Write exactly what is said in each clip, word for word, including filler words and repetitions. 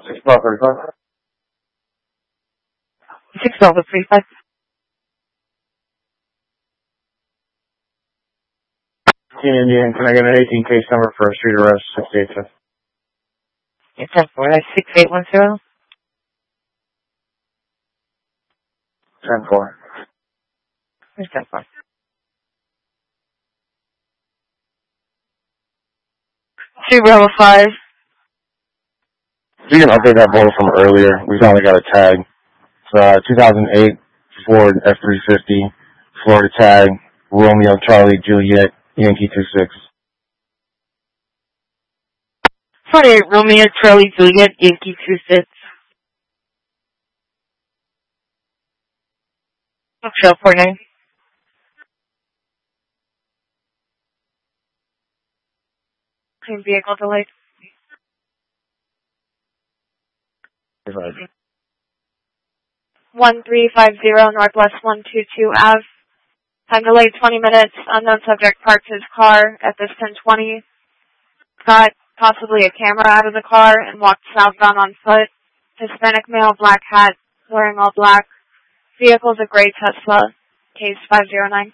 six twelve thirty-five. six twelve thirty-five. Indian, can I get an eighteen case number for a street arrest, sixty-eight fifth? It's ten four, that's six eight one zero. ten four. Where's ten four? Two Bravo five. You can update that photo from earlier. We finally got a tag. It's uh, two thousand eight Ford F three fifty, Florida tag, Romeo Charlie Juliet, Yankee two six. forty-eight Romeo Charlie Juliet, Yankee two six. Shell forty-nine. Same vehicle delayed. Right. one three five zero Northwest one two two Ave. Time delayed twenty minutes. Unknown subject parked his car at this ten twenty. Got possibly a camera out of the car and walked southbound on foot. Hispanic male, black hat, wearing all black. Vehicle's a gray Tesla. Case five zero nine.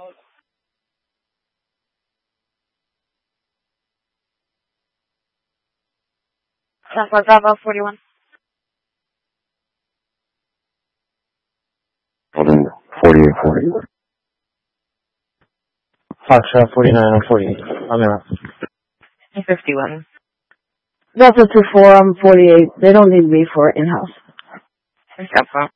Southwest Bravo forty-one. forty-eight forty. Foxtrot forty-nine and forty-eight. I'm in. fifty-one. Delta two four, I'm forty-eight. They don't need me for in-house. Where's that from?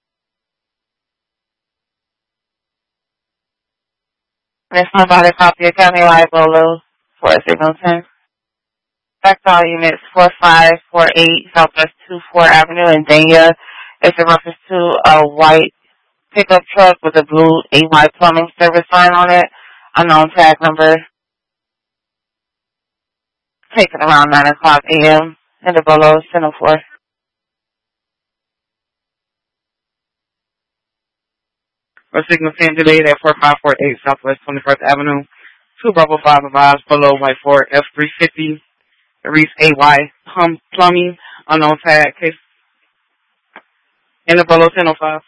There's nobody copy of County Liable for a signal ten. Back call units four five four eight Southwest two four Avenue in Dania. It's a reference to a white pickup truck with a blue A Y plumbing service sign on it. Unknown tag number. Taken around nine o'clock a m in the below center floor. A signal ten delayed at four five four eight Southwest twenty-first Avenue. two Bravo five arrives below white Ford F three fifty. It reads A Y Hum Plumbing. Unknown tag case. In the below ten oh five.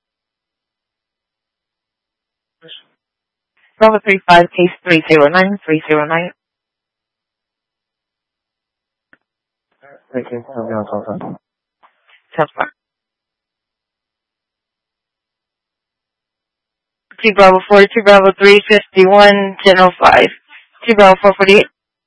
Bravo three five case three zero nine three zero nine. Thank you. I'll be on call. Sounds fine. Two Bravo four, two Bravo three fifty-one, ten oh five. Two Bravo four forty-eight.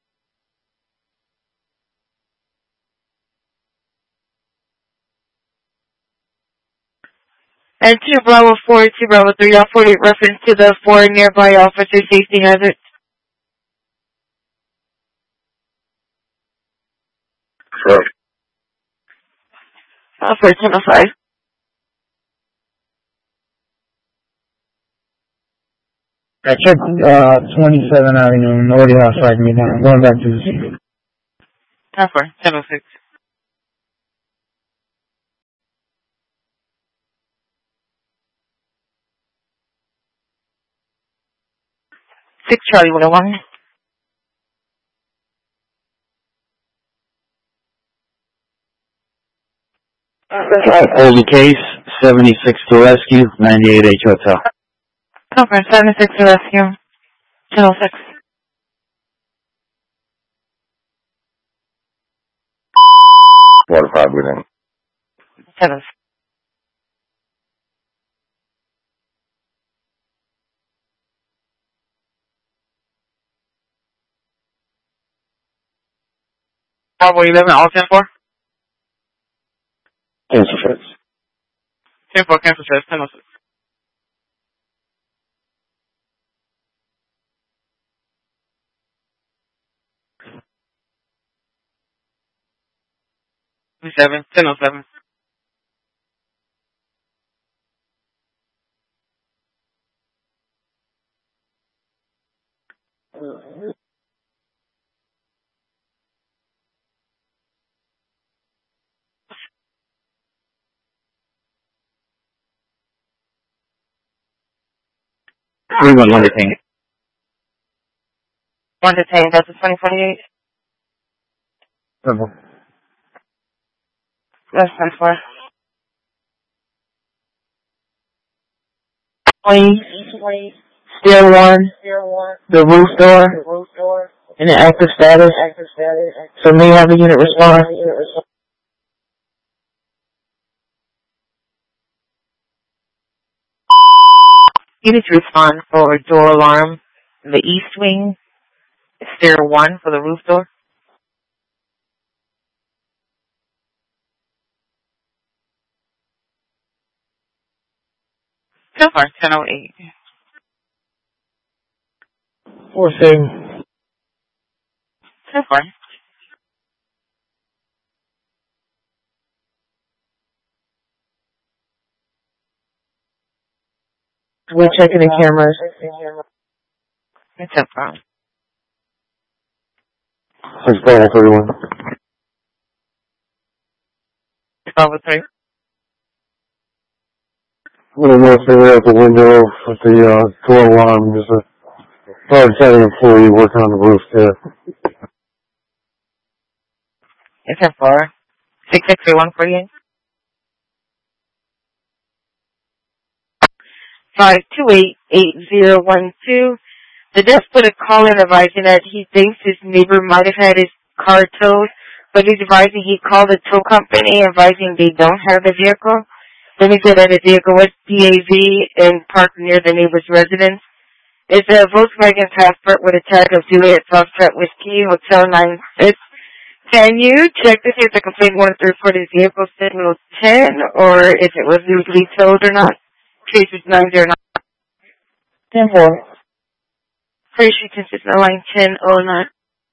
And two Bravo four, two Bravo three forty-eight, reference to the four nearby officer safety hazards. Sure. Uh, for ten oh five. I checked uh, twenty-seven Avenue, nobody else flagged me down. I'm going back to the city. Uh, for ten oh six. Six Charlie one oh one. Holy case, seventy-six to rescue, ninety-eight H Hotel. Over seventy-six to rescue. ten oh six. Water five within. ten oh six. Bravo eleven, all ten four? Cancel Fritz. ten four, cancel Fritz, ten oh six. Seven, ten oh seven. We want one detained. One detained, that's a twenty forty-eight. Purple. That's ten four. twenty, still one, the roof door, in an active status. So may have a unit respond. Units respond for door alarm in the east wing. Stair one for the roof door. So far, ten oh eight. Four seven. So far. We're checking the cameras. It's no problem. Six five thirty-one. twelve oh three. I don't know if they were at the window with the uh, door alarm. There's a guard setting employee working on the roof there. It's ten four. six six three one forty-eight. Five two eight eight zero one two. The desk put a call in advising that he thinks his neighbor might have had his car towed, but he's advising he called the tow company advising they don't have the vehicle. Then he said that the vehicle was P A V and parked near the neighbor's residence. It's a Volkswagen Passport with a tag of Juliet Foxtrot Whiskey, Hotel nine six. Can you check to see if the complaint wanted to report his vehicle signal ten or if it was legally towed or not? Case is nine zero nine. ten four. Free Street consists of line ten oh nine.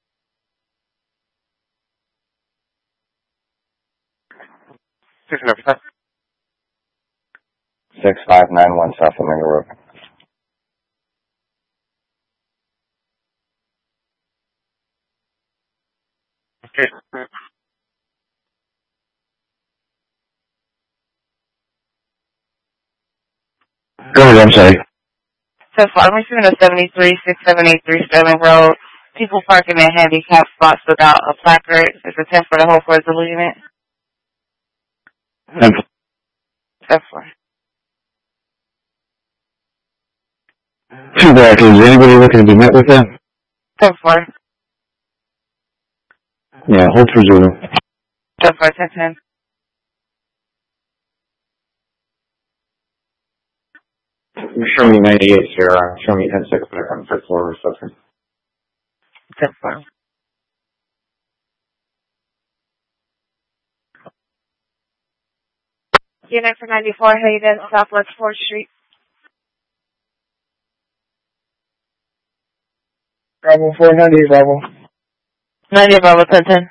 Six number five. six five nine one South Flamingo Road. Okay. Go ahead, I'm sorry. So far, I'm receiving a seventy-three six seven eight three Sterling Road. People parking in handicap spots without a placard. It's a ten for the whole floor of the unit. ten So far. Two back. Is anybody looking to be met with that? So far. Yeah, hold for zero. So far, ten ten. Show me ninety-eight here. Show me ten six back on the fifth floor reception. So far. Unit for ninety-four Hayden, Southwest fourth Street. Bravo four ninety, Bravo. ninety Bravo ten ten.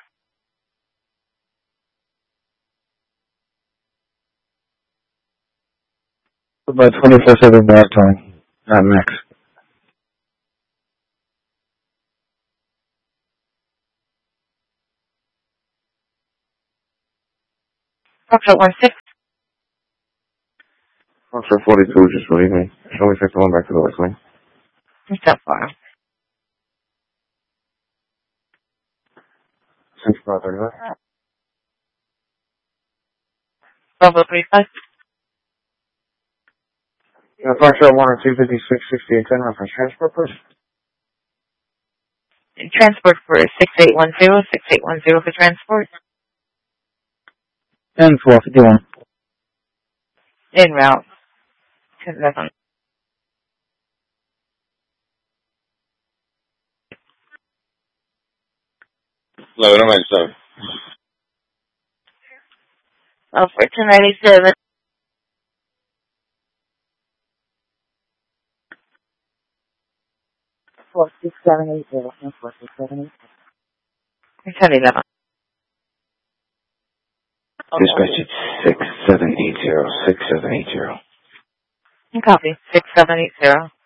About twenty-four seven back time. Not max. Foxtrot one six. Foxtrot forty-two, just relieve me. Show me fifty-one back to the west wing. So far. six five thirty-one. Bravo three five. Yeah, Foxtrot one or two fifty-six sixty-eight ten reference transport, please. Transport for six eight one zero, six eight one zero for transport. ten four fifty-one. En route. ten eleven. No, don't mind, sir. Oh, for two ninety-seven. Four six seven eight zero. Four six seven eight. ten eleven. Dispatch six seven eight zero, six seven eight zero. Copy. six seven eight zero.